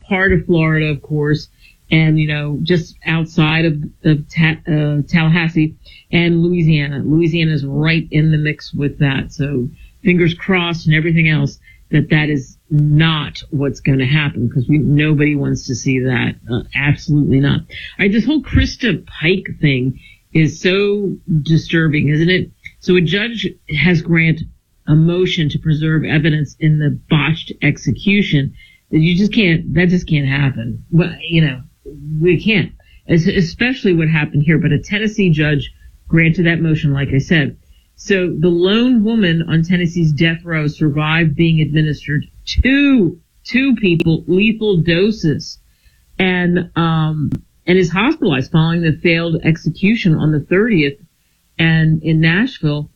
part of Florida, of course, and, just outside of Tallahassee and Louisiana. Louisiana is right in the mix with that. So fingers crossed and everything else that is not what's going to happen, because nobody wants to see that. Absolutely not. All right, this whole Krista Pike thing is so disturbing, isn't it? So a judge has granted a motion to preserve evidence in the botched execution that just can't happen. Well, we can't, especially what happened here. But a Tennessee judge granted that motion, like I said. So the lone woman on Tennessee's death row survived being administered two people lethal doses, and is hospitalized following the failed execution on the 30th, and in Nashville.